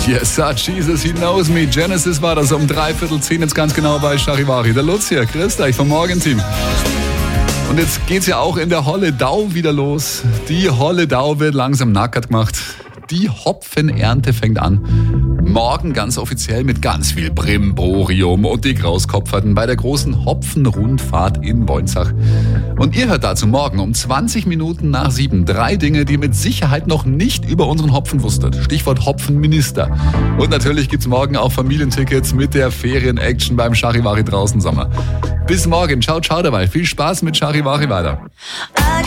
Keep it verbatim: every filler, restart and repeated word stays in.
Yes, sir, Jesus, he knows me. Genesis war das um dreiviertel zehn, jetzt ganz genau bei Charivari. Der Lutz hier, grüßt euch vom Morgenteam. Und jetzt geht's ja auch in der Holledau wieder los. Die Holledau wird langsam nackert gemacht. Die Hopfenernte fängt an. Morgen ganz offiziell mit ganz viel Brimborium und die Grauskopferten bei der großen Hopfenrundfahrt in Boinzach. Und ihr hört dazu morgen um zwanzig Minuten nach sieben drei Dinge, die ihr mit Sicherheit noch nicht über unseren Hopfen wusstet. Stichwort Hopfenminister. Und natürlich gibt's morgen auch Familientickets mit der Ferien-Action beim Charivari draußen Sommer. Bis morgen. Ciao, ciao dabei. Viel Spaß mit Charivari weiter.